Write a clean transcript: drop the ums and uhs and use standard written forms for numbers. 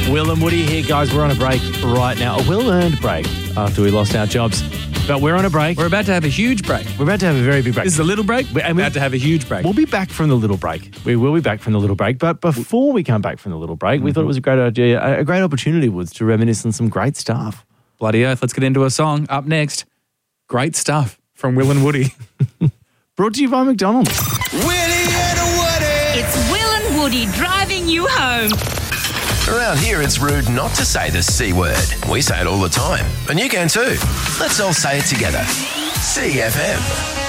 Will and Woody here, guys. We're on a break right now. A well-earned break after we lost our jobs. But we're on a break. We're about to have a huge break. We're about to have a very big break. This is a little break. We're about to have a huge break. We'll be back from the little break. We will be back from the little break. But before we come back from the little break, we thought it was a great idea, a great opportunity was to reminisce on some great stuff. Bloody oath. Let's get into a song. Up next, great stuff from Will and Woody. Brought to you by McDonald's. Willie and Woody. It's Will and Woody driving you home. Around here, it's rude not to say the C word. We say it all the time, and you can too. Let's all say it together. CFM.